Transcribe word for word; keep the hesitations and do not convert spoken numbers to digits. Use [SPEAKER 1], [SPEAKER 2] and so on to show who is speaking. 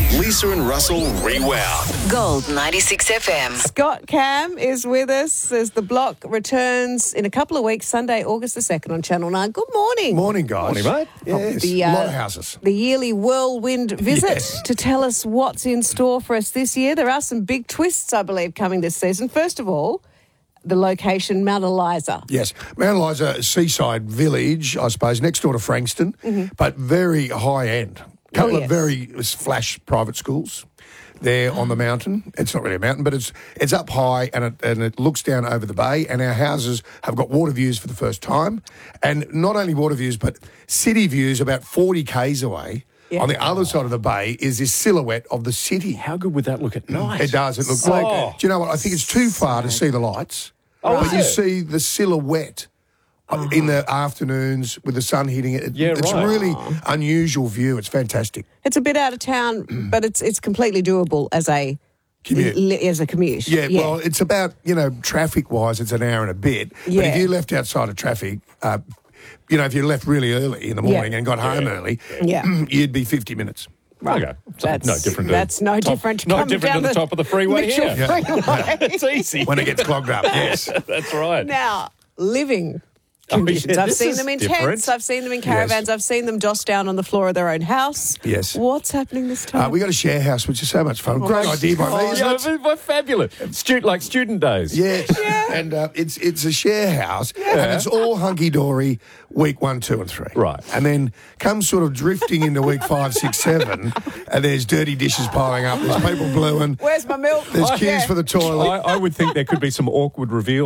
[SPEAKER 1] Lisa and Russell Rewound.
[SPEAKER 2] Gold ninety-six F M.
[SPEAKER 3] Scott Cam is with us as The Block returns in a couple of weeks, Sunday, August the second on Channel nine. Good morning.
[SPEAKER 4] Morning, guys.
[SPEAKER 5] Morning, mate.
[SPEAKER 4] Yes,
[SPEAKER 3] The,
[SPEAKER 4] a
[SPEAKER 3] uh,
[SPEAKER 4] lot of houses.
[SPEAKER 3] The yearly whirlwind visit
[SPEAKER 4] Yes.
[SPEAKER 3] to tell us what's in store for us this year. There are some big twists, I believe, coming this season. First of all, the location, Mount Eliza.
[SPEAKER 4] Yes, Mount Eliza, seaside village, I suppose, next door to Frankston, but very high end. Couple
[SPEAKER 3] Oh, yes.
[SPEAKER 4] of very flash private schools there on the mountain. It's not really a mountain, but it's it's up high and it, and it looks down over the bay, and our houses have got water views for the first time. And not only water views, but city views about forty kays away.
[SPEAKER 3] Yeah.
[SPEAKER 4] On the other side of the bay is this silhouette of the city.
[SPEAKER 5] How good would that look at night?
[SPEAKER 4] It does. It looks
[SPEAKER 5] So-
[SPEAKER 4] like. Do you know what? I think it's too far to see the lights.
[SPEAKER 5] Oh,
[SPEAKER 4] but
[SPEAKER 5] is
[SPEAKER 4] you
[SPEAKER 5] it?
[SPEAKER 4] see the silhouette uh in the afternoons with the sun hitting it.
[SPEAKER 5] Yeah,
[SPEAKER 4] it's
[SPEAKER 5] right.
[SPEAKER 4] a really unusual view. It's fantastic.
[SPEAKER 3] It's a bit out of town, but it's it's completely doable as a
[SPEAKER 4] Commute.
[SPEAKER 3] li- as a commute.
[SPEAKER 4] Yeah, well, it's about, you know, traffic-wise, it's an hour and a bit. But
[SPEAKER 3] Yeah.
[SPEAKER 4] if you left outside of traffic, uh, you know, if you left really early in the morning
[SPEAKER 3] Yeah.
[SPEAKER 4] and got home early,
[SPEAKER 3] Yeah.
[SPEAKER 4] you'd be fifty minutes.
[SPEAKER 5] Okay. So
[SPEAKER 3] That's-
[SPEAKER 5] no different. To
[SPEAKER 3] that's no
[SPEAKER 5] top,
[SPEAKER 3] different to
[SPEAKER 5] No
[SPEAKER 3] coming
[SPEAKER 5] different
[SPEAKER 3] down
[SPEAKER 5] to the
[SPEAKER 3] the
[SPEAKER 5] top of the freeway
[SPEAKER 3] Mitchell
[SPEAKER 5] here.
[SPEAKER 3] Freeway.
[SPEAKER 5] It's easy.
[SPEAKER 4] When it gets clogged up, yes.
[SPEAKER 5] That's right.
[SPEAKER 3] Now, living
[SPEAKER 5] Oh, yeah,
[SPEAKER 3] conditions. I've
[SPEAKER 5] this
[SPEAKER 3] seen
[SPEAKER 5] is
[SPEAKER 3] them in
[SPEAKER 5] different.
[SPEAKER 3] tents, I've seen them in caravans, I've seen them dossed down on the floor of their own house.
[SPEAKER 4] Yes.
[SPEAKER 3] What's happening this time?
[SPEAKER 4] Uh, we got a share house, which is so much fun. Great idea by me,
[SPEAKER 5] Oh,
[SPEAKER 4] isn't
[SPEAKER 5] yeah,
[SPEAKER 4] it?
[SPEAKER 5] but- but fabulous. Stu- like student days.
[SPEAKER 4] Yes, and uh, it's it's a share house, and it's all hunky dory week one, two, and three.
[SPEAKER 5] Right.
[SPEAKER 4] and then comes sort of drifting into week five, six, seven, and there's dirty dishes piling up. There's people bluing.
[SPEAKER 3] Where's my milk?
[SPEAKER 4] There's
[SPEAKER 3] Oh,
[SPEAKER 4] queues
[SPEAKER 3] yeah.
[SPEAKER 4] for the toilet.
[SPEAKER 5] I, I would think there could be some awkward reveals.